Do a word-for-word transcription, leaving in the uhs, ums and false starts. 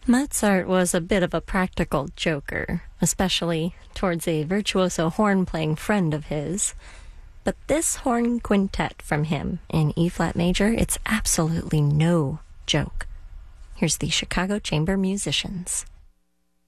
Mozart was a bit of a practical joker, especially towards a virtuoso horn-playing friend of his. But this horn quintet from him in E-flat major, it's absolutely no joke. Here's the Chicago Chamber Musicians.